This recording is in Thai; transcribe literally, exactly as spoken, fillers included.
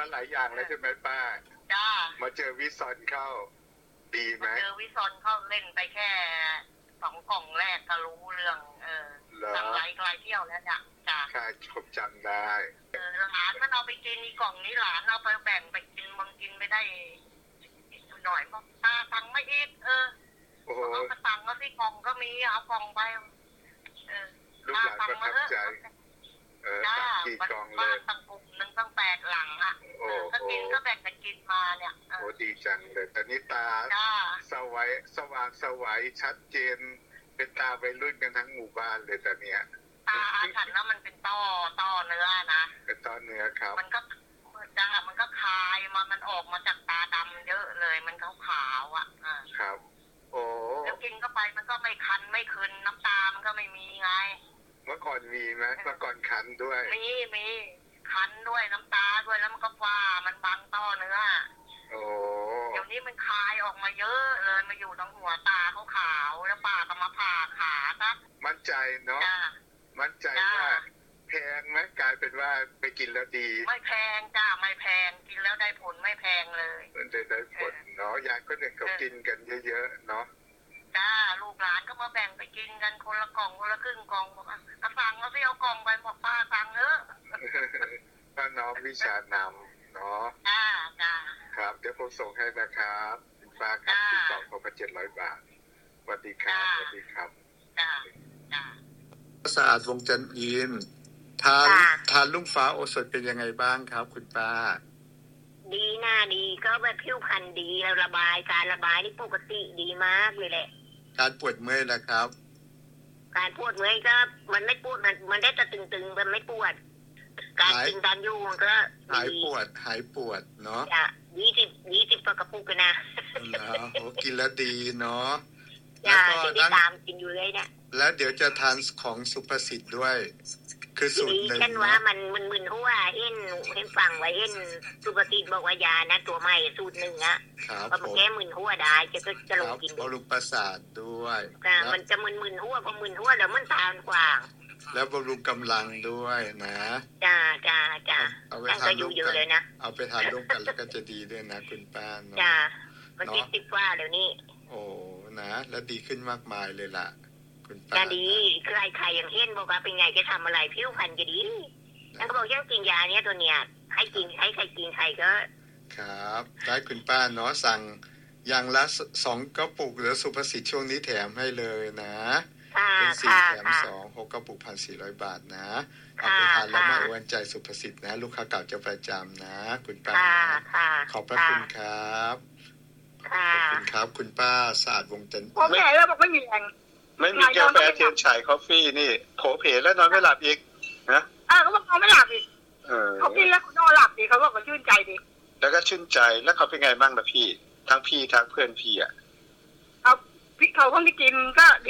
มาหลายอย่างแล้วใช่ไหมป้าจ้ามาเจอวิซอนเข้าดีไหมเจอวิซอนเข้าเล่นไปแค่สองกล่องแรกก็รู้เรื่องเออทำไรไกลเที่ยวแล้วจ้ะจ้าค่ะผมจำได้เออหลานมันเอาไปกินอีกล่องนี้หลานเอาไปแบ่งไปกินบางกินไปได้หน่อยเพราะตาตังไม่เอ็ดเออเอากระตังก็ที่กล่องก็มีเอากล่องไปเออลูกหลานประทับใจเออตังกี่กล่องเลยตั้งกลุ่มหนึ่งตั้งแปดหลังอ่ะก็กินก็แบ่งกันกินมาเนี่ยโอ้ดีจังเลยตอนนี้ตาสวัยสว่างสวัยชัดเจนเป็นตาวัยรุ่นกันทั้งหมู่บ้านเลยตอนเนี้ยตาฉันแล้วมันเป็นต้อต้อเนื้อนะเป็นต้อเนื้อครับมันก็จ้ามันก็คายมามันออกมาจากตาดำเยอะเลยมันขาวขาวอ่ะครับโอ้แล้วกินเข้าไปมันก็ไม่คันไม่คืนน้ำตามันก็ไม่มีไงเมื่อก่อนมีไหมเมื่อก่อนคันด้วยมีมีคันด้วยน้ำตาด้วยแล้วมันก็ฟ้ามันบังต้อเนื้อโอ้เดี๋ยวนี้มันคายออกมาเยอะเลยมาอยู่ตรงหัวตาเขาขาวแล้วปากก็มาผ่าขาซะมั่นใจเนาะมั่นใจว่าแพงไหมกลายเป็นว่าไปกินแล้วดีไม่แพงจ้าไม่แพงกินแล้วได้ผลไม่แพงเลยได้ได้ผลเนาะยายก็เด็กเขากินกันเยอะๆเนาะจ้าลูกหลานก็มาแบ่งไปกินกันคนละกล่องคนละครึ่งกล่องบอกอ่ะสั่งแล้วพี่เอากล่องไปบอกป้าสั่งเถอะป้าน้องวิชานำเนาะจ้าจ้าครับเดี๋ยวผมส่งให้นะครับป้าครับที่กล่องเขาไปเจ็ดร้อยบาทสวัสดีครับสวัสดีครับจ้าจ้าสะอาดวงจันทร์อินทานทานลุงฟ้าโอสถเป็นยังไงบ้างครับคุณป้าดีหน้าดีก็แบบผิวพรรณดีแล้วระบายการระบายนี่ปกติดีมากเลยแหละการปวดเมื่อยนะครับการปวดเมื่อยก็มันไม่ปวดมันมันได้แต่ตึงๆมันไม่ปวดการกินการอยู่มันก็หายปวดหายปวดเนาะจ้ะยี่สิบยี่สิบกระปุกกันนะนะโอ้กินแล้วดีเนาะแล้วก็นั่งตามกินอยู่เลยเนี่ยแล้วเดี๋ยวจะทานของสุภสิทธิ์ด้วยคือสูตรหนึ่งฉันว่ามันมันมึนหัวเห็นเห็นฟังไว้เห็นสุภสิทธิ์บอกว่ายานะตัวใหม่สูตรหนึ่งอ่ะก็มันแก้มึนหัวได้จะก็จะลงกินบำรุงประสาทด้วยมันจะมึนมึนหัวพอมึนหัวแล้วมันทานกว่างแล้วบำรุงกำลังด้วยนะจ้าจ้าจ้าเอาไปทานร่วมกันเลยนะเอาไปทานร่วมกันแล้วก็จะดีด้วยนะคุณป้าเนาะจ้ามันติดติดว่าเดี๋ยวนี้โอ้นะแล้วดีขึ้นมากมายเลยล่ะคุณป้าจะดีใครใครอย่างเห็นบอกว่าเป็นไงจะทำอะไรผิวพรรณจะดีนั่นก็บอกยังกินยาเนี้ยตัวเนี้ยให้กินให้ใครกินใครก็ครับได้คุณป้าเนาะสั่งอย่างละสองกระปุกหรือสุภสิทธิ์ช่วงนี้แถมให้เลยนะเป็นสี่แถมสองหกกระปุกพันสี่ร้อยบาทนะเอาไปทานแล้วมาอวนใจสุภสิทธิ์นะลูกค้าเก่าจะประจำนะคุณป้าขอบพระคุณครับขอบคุณครับคุณป้าสะอาดวงจันทร์ผมแก่แล้วบอกไม่มีแรงไม่มีกาแฟเทียนฉายคอฟฟี่นี่โผเพแล้วนอนไม่หลับอีกนะอ่าเขาบอกนอนไม่หลับอีกเขากินแล้วนอนหลับดีเขาบอกว่าชื่นใจดีแล้วก็ชื่นใจแล้วเขาเป็นไงบ้างล่ะพี่ทั้งพี่ทั้งเพื่อนพี่อ่ะเอาพี่เขาคนที่กินก็ดี